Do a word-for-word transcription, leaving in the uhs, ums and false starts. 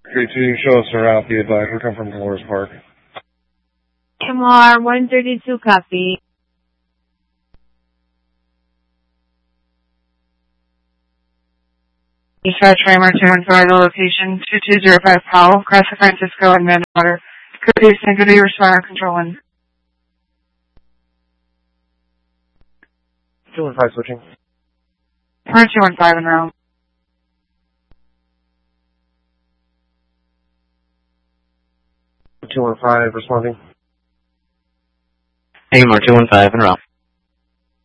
three two, show us a route, be advised. We come from Dolores Park. M R one thirty-two, copy. Dispatch Framer two one five, the location two two zero five Powell, across the Francisco and Manwater. Good day, San Good day, respond control one. two one five switching. We're two one five en route. two one five responding. A M R two one five en route.